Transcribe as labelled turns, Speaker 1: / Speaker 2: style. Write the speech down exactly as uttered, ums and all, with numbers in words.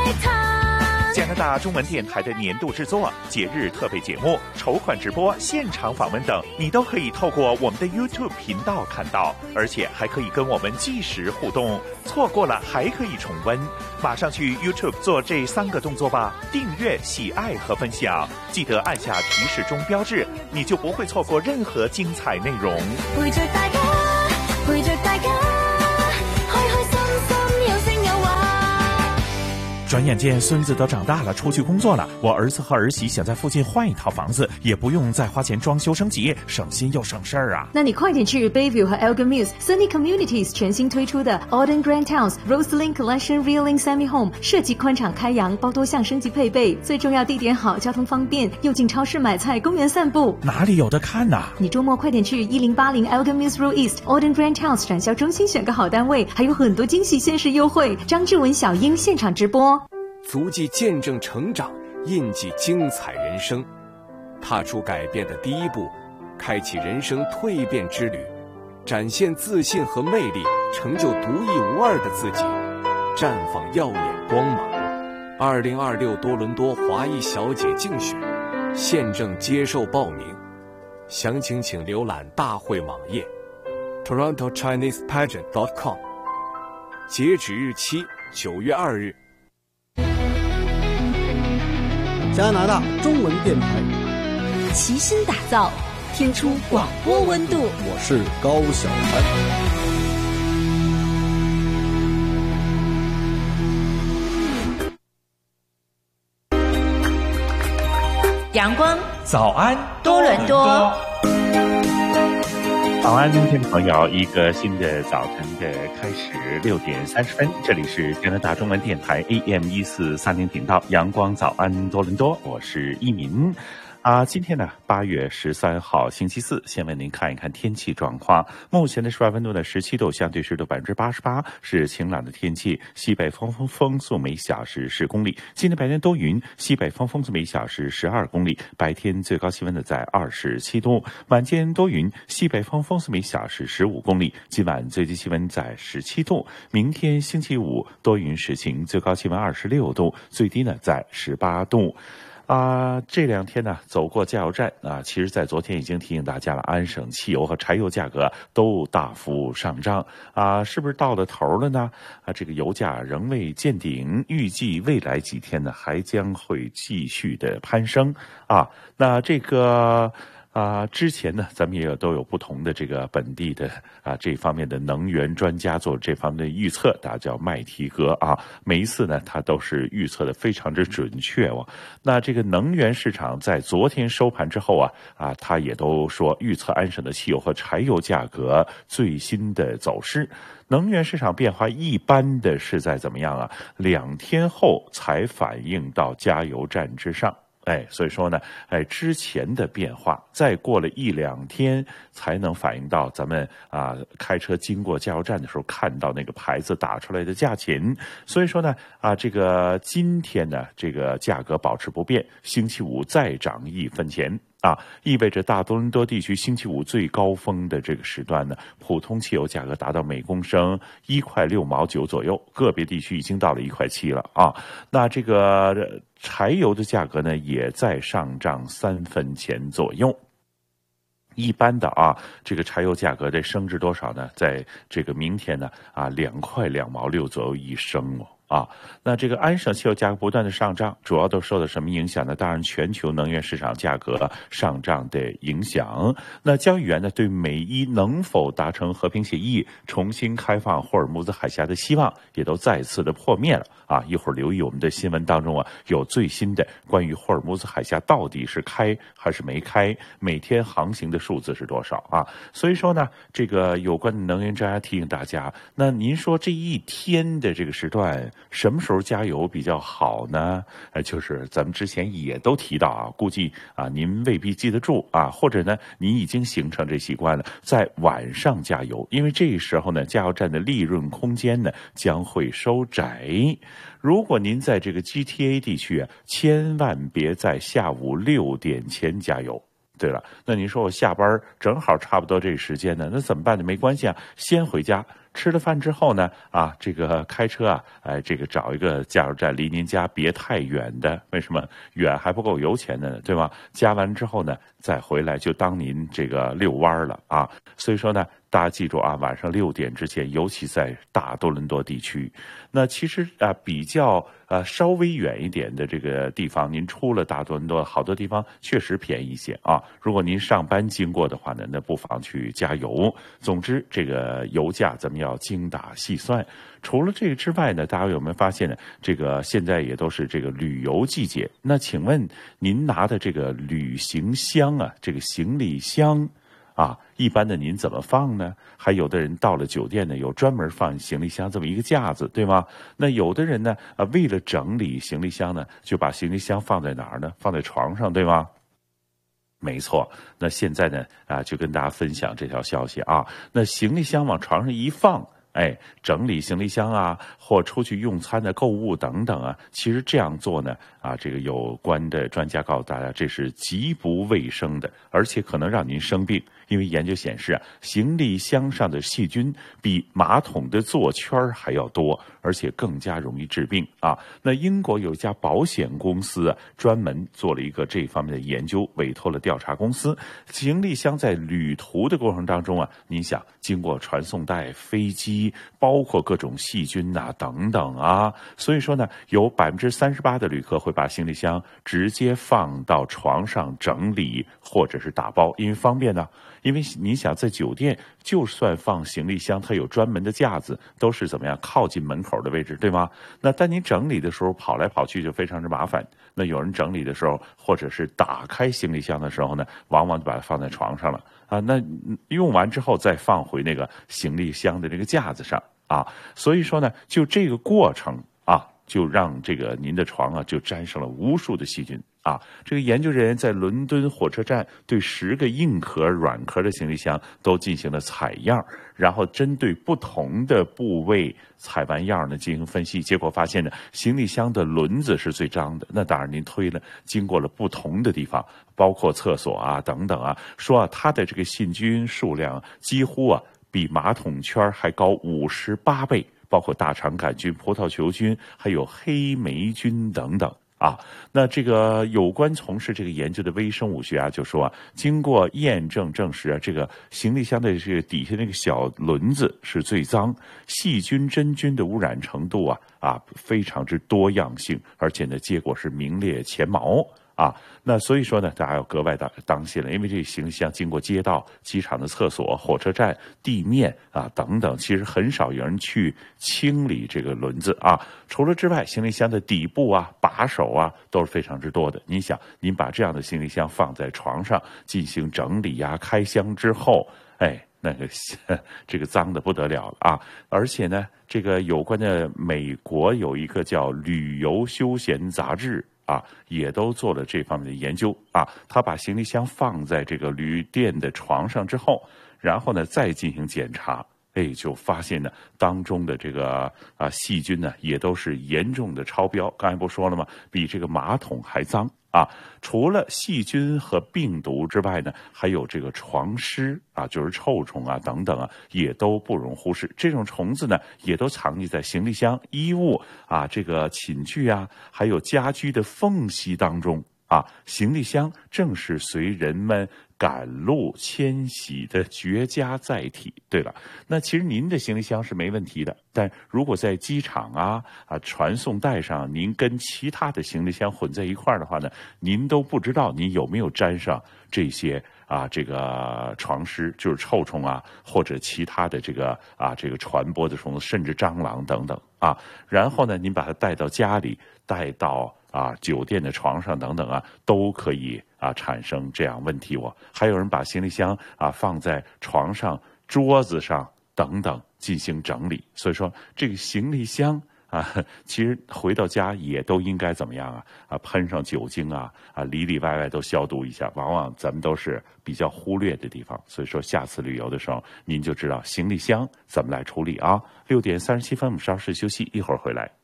Speaker 1: 加拿大中文电台的年度制作、节日特备节目、筹款直播、现场访问等，你都可以透过我们的 YouTube 频道看到，而且还可以跟我们即时互动。错过了还可以重温，马上去 YouTube 做这三个动作吧：订阅、喜爱和分享。记得按下提示钟标志，你就不会错过任何精彩内容。
Speaker 2: 陪着大家，陪着大家，开开心心有声有话。
Speaker 1: 转眼间孙子都长大了，出去工作了，我儿子和儿媳想在附近换一套房子，也不用再花钱装修升级，省心又省事儿啊。
Speaker 3: 那你快点去 Bayview 和 Elgin Mills Sunny Communities 全新推出的 Auden Grand Towns Roseland Collection Reeling Semi Home， 设计宽敞开扬，包多项升级配备，最重要地点好，交通方便，又进超市买菜，公园散步。
Speaker 1: 哪里有的看啊？
Speaker 3: 你周末快点去一零八零 Elgin Mills Road East Auden Grand Towns 展销中心选个好单位，还有很多惊喜限时优惠。张志文、小英现场直播。
Speaker 4: 足迹见证成长，印记精彩人生，踏出改变的第一步，开启人生蜕变之旅，展现自信和魅力，成就独一无二的自己，绽放耀眼光芒。二零二六多伦多华裔小姐竞选现正接受报名，详情请浏览大会网页 toronto chinese pageant dot com， 截止日期九月二日。
Speaker 5: 加拿大中文电台，
Speaker 2: 齐心打造，听出广播温度。
Speaker 5: 我是高晓
Speaker 2: 凡。阳光
Speaker 1: 早安
Speaker 2: 多伦多。
Speaker 1: 早安，听众朋友，一个新的早晨的开始，六点三十分，这里是加拿大中文电台 A M 一四三零频道，阳光早安多伦多，我是一鸣。啊，今天呢，八月十三号星期四，先为您看一看天气状况。目前的室外温度呢十七度，相对湿度百分之八十八，是晴朗的天气。西北风风风速每小时十公里。今天白天多云，西北风风速每小时十二公里。白天最高气温呢在二十七度，晚间多云，西北风风速每小时十五公里。今晚最低气温在十七度。明天星期五多云时晴，最高气温二十六度，最低呢在十八度。啊，这两天呢，走过加油站啊，其实在昨天已经提醒大家了，安省汽油和柴油价格都大幅上涨啊，是不是到了头了呢？啊，这个油价仍未见顶，预计未来几天呢还将会继续的攀升啊。那这个。啊，之前呢，咱们也有都有不同的这个本地的啊这方面的能源专家做这方面的预测，大家叫麦提格啊。每一次呢，他都是预测的非常之准确哦。那这个能源市场在昨天收盘之后啊啊，他也都说预测安省的汽油和柴油价格最新的走势。能源市场变化一般的是在怎么样啊？两天后才反映到加油站之上。哎，所以说呢，哎，之前的变化，再过了一两天才能反映到咱们啊开车经过加油站的时候看到那个牌子打出来的价钱。所以说呢，啊，这个今天呢，这个价格保持不变，星期五再涨一分钱。啊，意味着大多伦多地区星期五最高峰的这个时段呢，普通汽油价格达到每公升一块六毛九左右，个别地区已经到了一块七了啊。那这个柴油的价格呢，也在上涨三分钱左右。一般的啊，这个柴油价格得升至多少呢？在这个明天呢，啊，两块两毛六左右一升哦。啊，那这个安省汽油价格不断的上涨，主要都受到什么影响呢？当然，全球能源市场价格上涨的影响。那交易员呢，对美伊能否达成和平协议，重新开放霍尔木兹海峡的希望，也都再次的破灭了。啊，一会儿留意我们的新闻当中啊，有最新的关于霍尔木兹海峡到底是开还是没开，每天航行的数字是多少啊？所以说呢，这个有关的能源专家提醒大家，那您说这一天的这个时段，什么时候加油比较好呢？呃，就是咱们之前也都提到啊，估计啊您未必记得住啊，或者呢您已经形成这习惯了，在晚上加油，因为这时候呢加油站的利润空间呢将会收窄。如果您在这个 G T A 地区啊，千万别在下午六点前加油。 对了，那你说我下班正好差不多这个时间呢，那怎么办呢？没关系啊，先回家。吃了饭之后呢，啊，这个开车啊，哎，这个找一个加油站离您家别太远的，为什么？远还不够油钱的呢，对吧？加完之后呢，再回来就当您这个遛弯了啊。所以说呢，大家记住啊，晚上六点之前，尤其在大多伦多地区，那其实啊比较呃稍微远一点的这个地方，您出了大多伦多，好多地方确实便宜一些啊。如果您上班经过的话呢，那不妨去加油。总之，这个油价咱们要精打细算。除了这个之外呢，大家有没有发现呢？这个现在也都是这个旅游季节。那请问您拿的这个旅行箱啊，这个行李箱啊，一般的您怎么放呢？还有的人到了酒店呢，有专门放行李箱这么一个架子，对吗？那有的人呢，啊，为了整理行李箱呢，就把行李箱放在哪儿呢？放在床上，对吗？没错，那现在呢，啊，就跟大家分享这条消息啊。那行李箱往床上一放，哎，整理行李箱啊，或出去用餐的购物等等啊，其实这样做呢，啊，这个有关的专家告诉大家，这是极不卫生的，而且可能让您生病。因为研究显示啊，行李箱上的细菌比马桶的座圈还要多，而且更加容易致病啊。那英国有一家保险公司啊，专门做了一个这方面的研究，委托了调查公司。行李箱在旅途的过程当中啊，您想经过传送带、飞机，包括各种细菌啊等等啊，所以说呢，有百分之三十八的旅客会把行李箱直接放到床上整理或者是打包，因为方便呢。因为你想在酒店，就算放行李箱，它有专门的架子，都是怎么样靠近门口的位置，对吗？那但你整理的时候跑来跑去就非常之麻烦。那有人整理的时候，或者是打开行李箱的时候呢，往往就把它放在床上了啊。那用完之后再放回那个行李箱的这个架子上啊。所以说呢，就这个过程啊，就让这个您的床啊就沾上了无数的细菌。啊，这个研究人员在伦敦火车站对十个硬壳、软壳的行李箱都进行了采样，然后针对不同的部位采完样呢进行分析，结果发现呢，行李箱的轮子是最脏的。那当然，您推了，经过了不同的地方，包括厕所啊等等啊，说啊，它的这个细菌数量几乎啊比马桶圈还高五十八倍，包括大肠杆菌、葡萄球菌，还有黑霉菌等等。啊，那这个有关从事这个研究的微生物学家就说啊，经过验证证实啊，这个行李箱的这个底下那个小轮子是最脏，细菌真菌的污染程度啊啊非常之多样性，而且呢结果是名列前茅。啊，那所以说呢，大家要格外的当心了，因为这个行李箱经过街道、机场的厕所、火车站地面啊等等，其实很少有人去清理这个轮子啊。除了之外，行李箱的底部啊、把手啊都是非常之多的。你想，您把这样的行李箱放在床上进行整理呀、开箱之后，哎，那个这个脏的不得了了啊！而且呢，这个有关的美国有一个叫《旅游休闲杂志》。啊，也都做了这方面的研究啊。他把行李箱放在这个旅店的床上之后，然后呢再进行检查，哎，就发现呢当中的这个啊细菌呢也都是严重的超标。刚才不说了吗？比这个马桶还脏啊！除了细菌和病毒之外呢，还有这个床虱啊，就是臭虫啊等等啊，也都不容忽视。这种虫子呢，也都藏匿在行李箱、衣物啊、这个寝具啊，还有家居的缝隙当中啊。行李箱正是随人们赶路迁徙的绝佳载体。对了，那其实您的行李箱是没问题的，但如果在机场啊啊传送带上，您跟其他的行李箱混在一块儿的话呢，您都不知道您有没有沾上这些啊这个床虱，就是臭虫啊，或者其他的这个啊这个传播的虫子，甚至蟑螂等等啊。然后呢，您把它带到家里，带到啊酒店的床上等等啊，都可以啊产生这样问题。我还有人把行李箱啊放在床上、桌子上等等进行整理。所以说这个行李箱啊，其实回到家也都应该怎么样啊？啊，喷上酒精啊，啊，里里外外都消毒一下。往往咱们都是比较忽略的地方，所以说下次旅游的时候，您就知道行李箱怎么来处理啊。六点三十七分，我们稍事休息，一会儿回来。